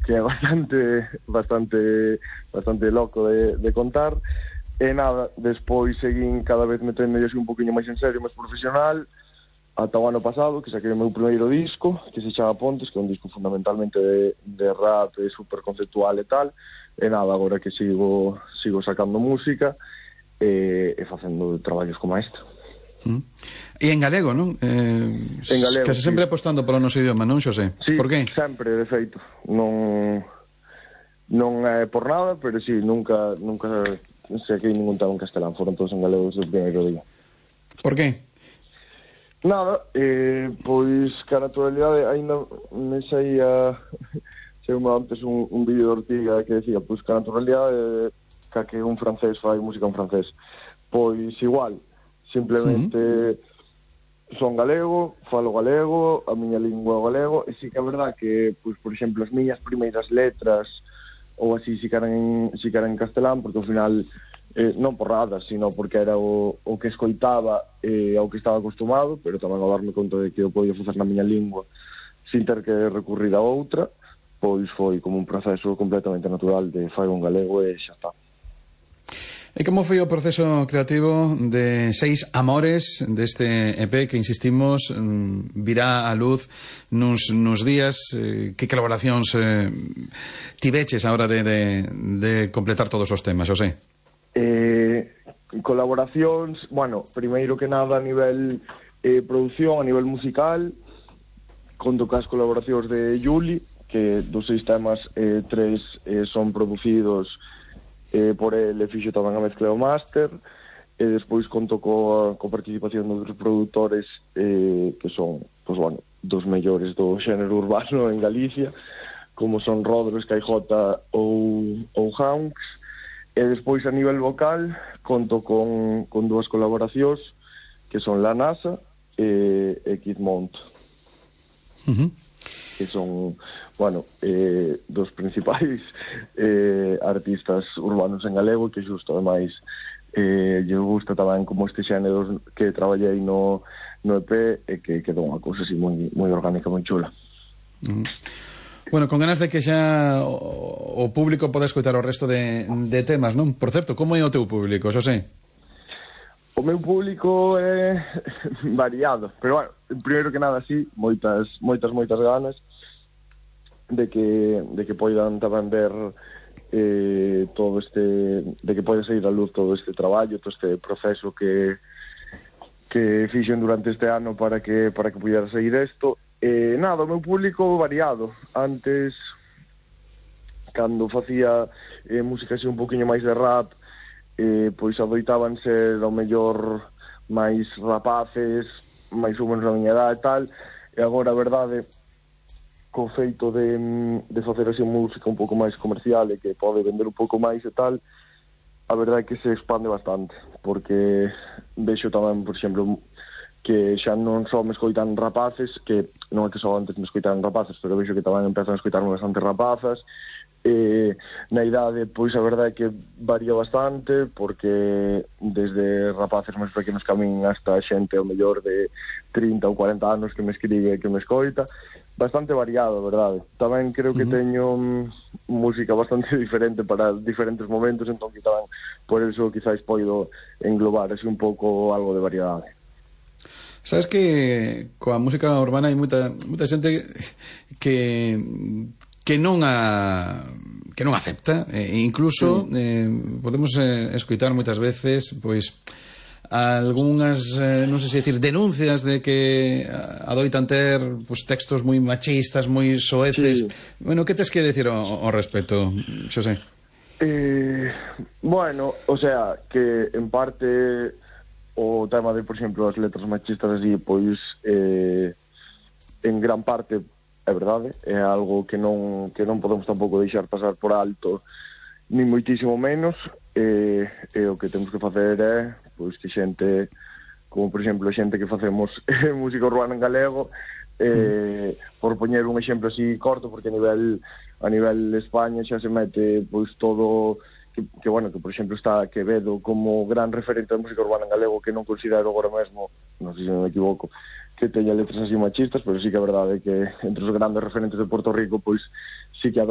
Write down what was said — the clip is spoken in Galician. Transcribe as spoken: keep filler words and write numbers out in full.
que é bastante bastante bastante loco de, de contar. E nada, despois seguín cada vez metendo así un poquinho máis en serio, máis profesional, ata o ano pasado, que saquei o meu primeiro disco, que se chama Pontes, que é un disco fundamentalmente de, de rap, de super conceptual e tal. E nada, agora que sigo sigo sacando música e, e facendo traballos como este. Mm. E en galego, non? Eh, en galego, case sí. sempre apostando polo noso idioma, non, Xosé? Sí, por que? sempre, de feito. Non non é por nada, pero sí, nunca nunca saquei ningún tema en castelán, foron todos en galego desde o primeiro día. Por que? Nada, eh, pois que a naturalidade ainda me saía saiu antes un, un vídeo de Ortiga que decía, pois que a naturalidade ca que un francés fai música en francés. Pois igual, simplemente uh-huh. son galego, falo galego, a miña lingua é o galego, e sí que é verdad que, pois, por exemplo, as miñas primeiras letras ou así si que eran, si que eran en castelán, porque ao final eh, non por nada, sino porque era o, o que escoitaba e eh, ao que estaba acostumado, pero tamén ao darme conta de que eu podía facer na miña lingua sin ter que recurrir a outra, pois foi como un proceso completamente natural de fai un galego e xa está. E como foi o proceso creativo de Seis Amores deste E P que, insistimos, virá a luz nos, nos días? Eh, que colaboracións eh, tiveches a hora de, de, de completar todos os temas, Xosé? Eh, colaboracións, bueno, primeiro que nada a nivel eh, produción, a nivel musical, conto cas colaboracións de Juli, que dos seis temas, eh, tres eh, son producidos Eh, por ele, fixo tamén a mezcla o máster, e despois conto coa, coa participación de outros produtores eh, que son, pois, bueno, dos mellores do xénero urbano en Galicia, como son Rodro, Skyjota ou, ou Hanks. E despois a nivel vocal conto con, con dúas colaboracións que son La NASA e, e Kid Mont. Uh-huh. Que son, bueno, eh, dos principais eh, artistas urbanos en galego, que xusto, ademais, eh, lle gusta tamén como este xénero que traballei no, no E P, e que quedou unha cousa así moi, moi orgánica, moi chula. Uh-huh. Bueno, con ganas de que xa o, o público poda escoitar o resto de, de temas, non? Por certo, como é o teu público, Xosé? O meu público é variado, pero bueno, primeiro que nada, sí, moitas, moitas, moitas ganas de que, de que poidan tamén ver eh, todo este, de que poida sair a luz todo este traballo, todo este proceso que que fixen durante este ano para que para que pudera sair isto. Eh, nada, o meu público variado. Antes, cando facía eh, música así un poquinho máis de rap, Eh, pois adoitaban ser ao mellor máis rapaces, máis ou menos na miña edad e tal, e agora a verdade, co feito de, de facer así música un pouco máis comercial e que pode vender un pouco máis e tal, a verdade é que se expande bastante, porque vexo tamén, por exemplo, que xa non só me escoitan rapaces, que non é que só antes me escoitan rapaces, pero vexo que tamén empezan a escoitarme bastante rapazas. Eh, na idade, pois a verdade é que varía bastante, porque desde rapaces máis pequenos que a min hasta xente ao mellor de trinta ou cuarenta anos que me escribe e que me escoita, bastante variado, a verdade. Tamén creo que uh-huh. teño um, música bastante diferente para diferentes momentos, entón que tamén por eso quizás poido englobar así un pouco algo de variedade. Sabes que coa música urbana hai moita, moita xente que que non a que non acepta, e incluso sí. eh, podemos eh, escoitar moitas veces pois algunhas, eh, non sei se decir, denuncias de que adoitan ter pois, textos moi machistas, moi soeces. Sí. Bueno, que tes que decir ao, ao respecto, Xosé? Eh, bueno, o sea, que en parte o tema de, por exemplo, as letras machistas así, pois eh, en gran parte é verdade, é algo que non que non podemos tampouco deixar pasar por alto, ni moitísimo menos, e, e o que temos que facer é pois que xente, como por exemplo xente que facemos música urbana en galego, eh, mm. por poñer un exemplo así corto, porque a nivel a nivel España xa se mete pois todo que, que bueno, que por exemplo está Quevedo como gran referente da música urbana en galego, que non considero agora mesmo, non sei se me equivoco, que teña letras así machistas, pero sí que é verdade que entre os grandes referentes de Puerto Rico, pois sí que